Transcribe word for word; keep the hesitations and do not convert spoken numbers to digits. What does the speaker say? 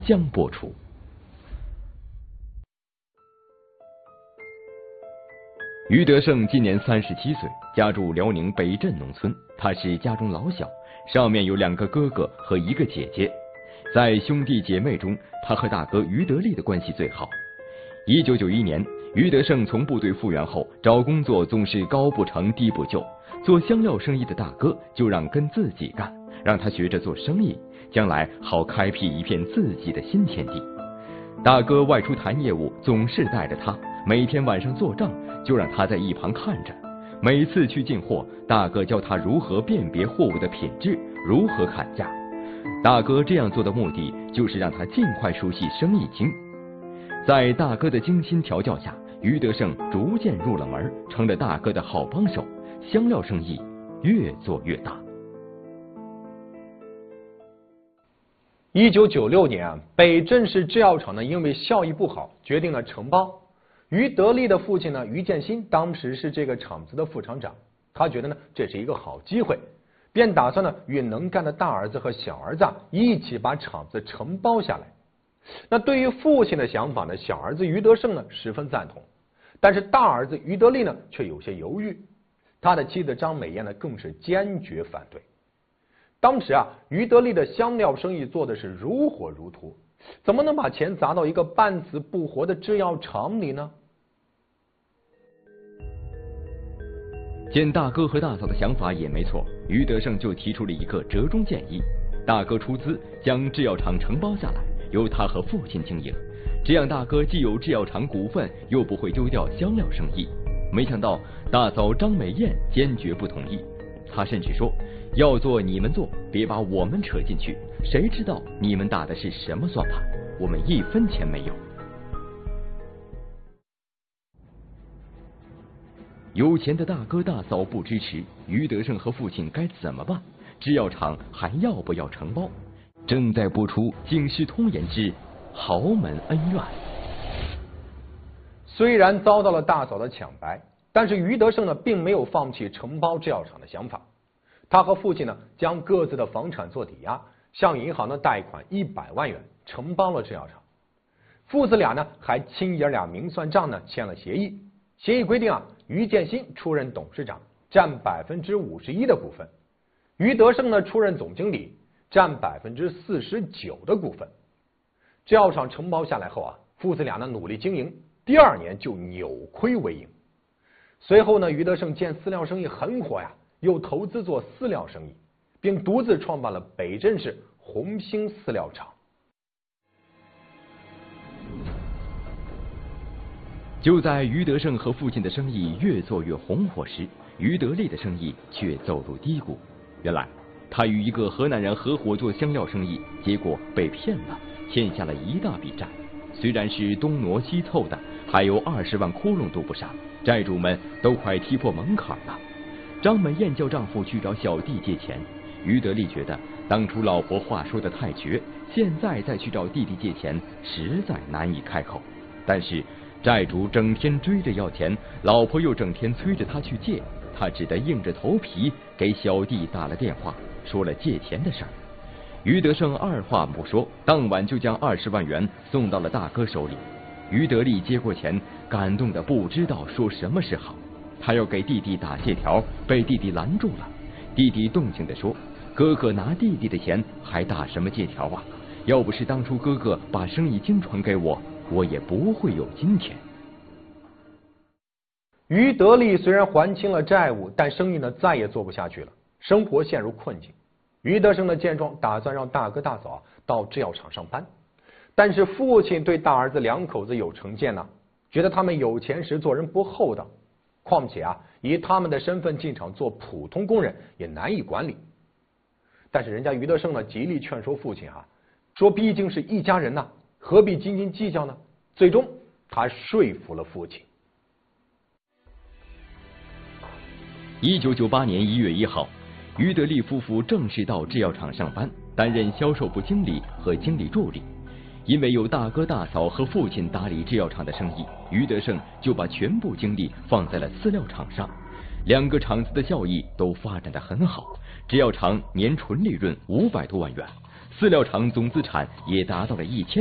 将播出。于德胜今年三十七岁，家住辽宁北镇农村，他是家中老小，上面有两个哥哥和一个姐姐。在兄弟姐妹中，他和大哥于德利的关系最好。一九九一年，于德胜从部队复员后，找工作总是高不成低不就，做香料生意的大哥就让跟自己干，让他学着做生意，将来好开辟一片自己的新天地。大哥外出谈业务，总是带着他，每天晚上做账就让他在一旁看着。每次去进货，大哥教他如何辨别货物的品质，如何砍价。大哥这样做的目的，就是让他尽快熟悉生意经。在大哥的精心调教下，于德胜逐渐入了门，成了大哥的好帮手，香料生意越做越大。 一九九六年啊，北镇市制药厂呢因为效益不好，决定了承包。于德利的父亲呢于建新当时是这个厂子的副厂长，他觉得呢这是一个好机会，便打算呢与能干的大儿子和小儿子一起把厂子承包下来。那对于父亲的想法呢，小儿子于德胜呢十分赞同，但是大儿子于德利呢却有些犹豫，他的妻子张美燕呢更是坚决反对。当时啊，于德利的香料生意做的是如火如荼，怎么能把钱砸到一个半死不活的制药厂里呢？ 见大哥和大嫂的想法也没错，于德胜就提出了一个折中建议：大哥出资将制药厂承包下来，由他和父亲经营，这样大哥既有制药厂股份，又不会丢掉香料生意。没想到大嫂张美燕坚决不同意，她甚至说：要做你们做，别把我们扯进去，谁知道你们打的是什么算盘？我们一分钱没有。有钱的大哥大嫂不支持，于德胜和父亲该怎么办？制药厂还要不要承包？正在播出《警世通言之豪门恩怨》。 虽然遭到了大嫂的抢白，但是于德胜呢并没有放弃承包制药厂的想法。他和父亲呢将各自的房产做抵押，向银行呢贷款一百万元，承包了制药厂。父子俩呢还亲爷俩明算账呢，签了协议。协议规定啊，于建新出任董事长，占百分之五十一的股份；于德胜呢出任总经理，占百分之四十九的股份。制药厂承包下来后啊，父子俩呢努力经营，第二年就扭亏为盈。随后呢，于德胜见饲料生意很火呀，又投资做饲料生意，并独自创办了北镇市红星饲料厂。 就在于德胜和父亲的生意越做越红火时，于德利的生意却走入低谷。原来他与一个河南人合伙做香料生意，结果被骗了，欠下了一大笔债。虽然是东挪西凑的，还有二十万窟窿都不上，债主们都快踢破门槛了。张美燕叫丈夫去找小弟借钱，于德利觉得当初老婆话说的太绝，现在再去找弟弟借钱实在难以开口。但是债主整天追着要钱，老婆又整天催着他去借，他只得硬着头皮给小弟打了电话，说了借钱的事儿。于德胜二话不说，当晚就将二十万元送到了大哥手里。于德利接过钱，感动的不知道说什么是好。他要给弟弟打借条，被弟弟拦住了。弟弟动情地说：哥哥拿弟弟的钱还打什么借条啊？要不是当初哥哥把生意经传给我，我也不会有今天。 于德利虽然还清了债务，但生意呢再也做不下去了，生活陷入困境。于德胜的见状，打算让大哥大嫂到制药厂上班，但是父亲对大儿子两口子有成见呢，觉得他们有钱时做人不厚道，况且啊，以他们的身份进厂做普通工人也难以管理。但是人家于德胜呢极力劝说父亲啊，说毕竟是一家人呐，何必斤斤计较呢？最终他说服了父亲。 一九九八年一月一号，于德利夫妇正式到制药厂上班，担任销售部经理和经理助理。因为有大哥大嫂和父亲打理制药厂的生意，于德胜就把全部精力放在了饲料厂上。两个厂子的效益都发展得很好，制药厂年纯利润五百多万元， 饲料厂总资产也达到了一千。